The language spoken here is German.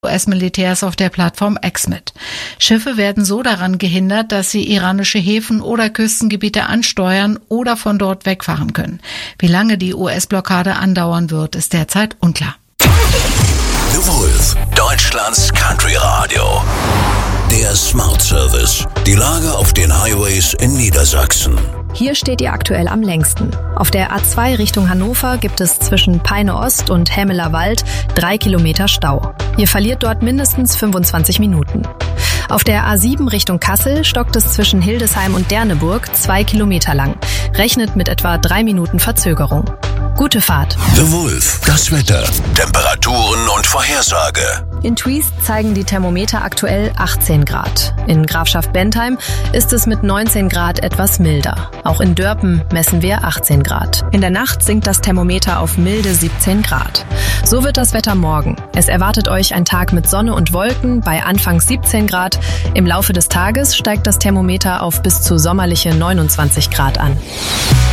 US-Militärs auf der Plattform X mit. Schiffe werden so daran gehindert, dass sie iranische Häfen oder Küstengebiete ansteuern oder von dort wegfahren können. Wie lange die US-Blockade andauern wird, ist derzeit unklar. The Wolf, Deutschlands Country Radio. Der Smart Service. Die Lage auf den Highways in Niedersachsen. Hier steht ihr aktuell am längsten. Auf der A2 Richtung Hannover gibt es zwischen Peine Ost und Hämeler Wald 3 Kilometer Stau. Ihr verliert dort mindestens 25 Minuten. Auf der A7 Richtung Kassel stockt es zwischen Hildesheim und Derneburg 2 Kilometer lang. Rechnet mit etwa 3 Minuten Verzögerung. Gute Fahrt. The Wolf, das Wetter, Temperaturen und Vorhersage. In Twiest zeigen die Thermometer aktuell 18 Grad. In Grafschaft Bentheim ist es mit 19 Grad etwas milder. Auch in Dörpen messen wir 18 Grad. In der Nacht sinkt das Thermometer auf milde 17 Grad. So wird das Wetter morgen. Es erwartet euch ein Tag mit Sonne und Wolken bei anfangs 17 Grad. Im Laufe des Tages steigt das Thermometer auf bis zu sommerliche 29 Grad an.